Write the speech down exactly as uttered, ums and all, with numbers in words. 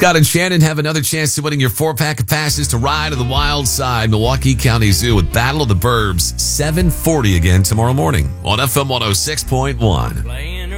Scott and Shannon have another chance to winning your four-pack of passes to Ride to the Wild Side, Milwaukee County Zoo with Battle of the Burbs, seven forty again tomorrow morning on F M one oh six point one.